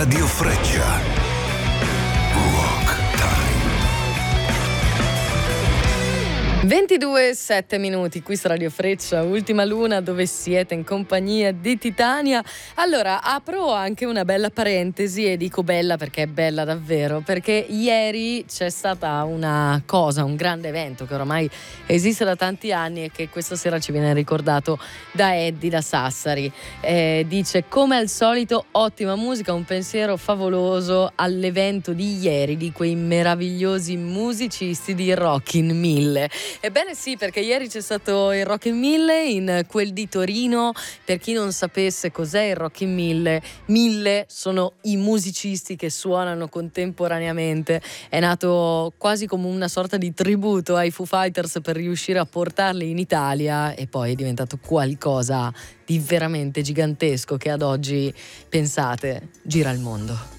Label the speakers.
Speaker 1: Radio Freccia. Rock Time.
Speaker 2: 22:07 qui su Radio Freccia, Ultima Luna, dove siete in compagnia di Titania. Allora, apro anche una bella parentesi e dico bella perché è bella davvero, perché ieri c'è stata una cosa, un grande evento che oramai esiste da tanti anni e che questa sera ci viene ricordato da Eddie da Sassari. Dice: come al solito ottima musica, un pensiero favoloso all'evento di ieri di quei meravigliosi musicisti di Rockin' 1000. Ebbene sì, perché ieri c'è stato il Rockin' 1000 in quel di Torino. Per chi non sapesse cos'è il Rockin' 1000, 1000 sono i musicisti che suonano contemporaneamente. È nato quasi come una sorta di tributo ai Foo Fighters per riuscire a portarli in Italia, e poi è diventato qualcosa di veramente gigantesco che ad oggi, pensate, gira il mondo.